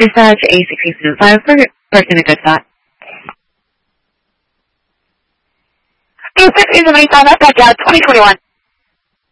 Dispatch A1675 for person a good thought. A1675, that's 2021.